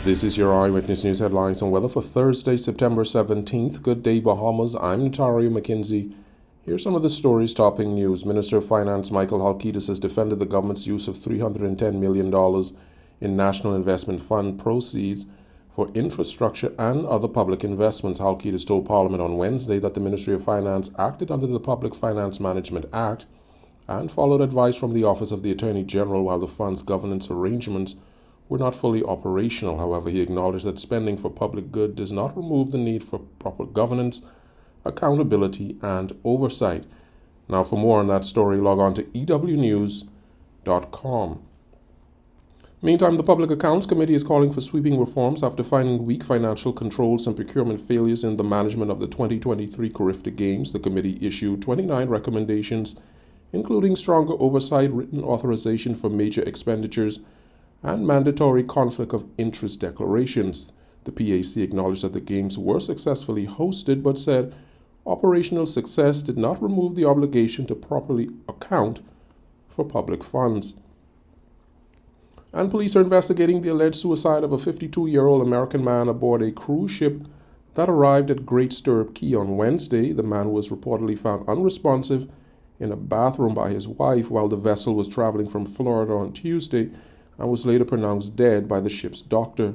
This is your Eyewitness News headlines and weather for Thursday, September 17th. Good day, Bahamas. I'm Natario McKenzie. Here's some of the stories topping news. Minister of Finance Michael Halkitis has defended the government's use of $310 million in National Investment Fund proceeds for infrastructure and other public investments. Halkitis told Parliament on Wednesday that the Ministry of Finance acted under the Public Finance Management Act and followed advice from the Office of the Attorney General while the fund's governance arrangements were not fully operational. However, he acknowledged that spending for public good does not remove the need for proper governance, accountability, and oversight. Now, for more on that story, log on to ewnews.com. Meantime, the Public Accounts Committee is calling for sweeping reforms after finding weak financial controls and procurement failures in the management of the 2023 Carifta Games. The committee issued 29 recommendations, including stronger oversight, written authorization for major expenditures, and mandatory conflict of interest declarations. The PAC acknowledged that the games were successfully hosted, but said operational success did not remove the obligation to properly account for public funds. And police are investigating the alleged suicide of a 52-year-old American man aboard a cruise ship that arrived at Great Stirrup Cay on Wednesday. The man was reportedly found unresponsive in a bathroom by his wife while the vessel was traveling from Florida on Tuesday, and was later pronounced dead by the ship's doctor.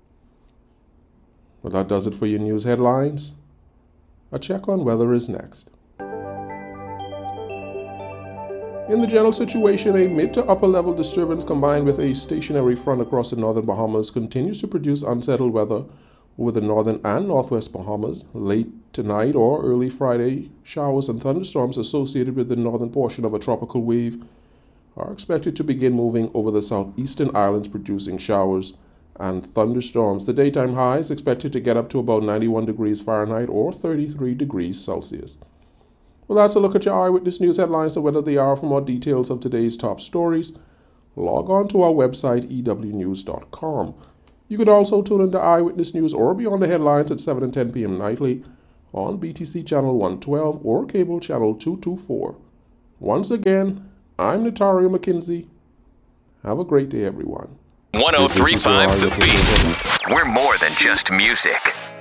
Well, that does it for your news headlines. A check on weather is next. In the general situation, a mid to upper level disturbance combined with a stationary front across the northern Bahamas continues to produce unsettled weather over the northern and northwest Bahamas. Late tonight or early Friday, showers and thunderstorms associated with the northern portion of a tropical wave are expected to begin moving over the southeastern islands, producing showers and thunderstorms. The daytime high is expected to get up to about 91 degrees Fahrenheit or 33 degrees Celsius. Well, that's a look at your Eyewitness News headlines and weather they are. For more details of today's top stories, log on to our website, ewnews.com. You could also tune into Eyewitness News or Beyond the Headlines at 7 and 10 p.m. nightly on BTC Channel 112 or Cable Channel 224. Once again, I'm Natario McKenzie. Have a great day, everyone. 103.5 The Beat. We're more than just music.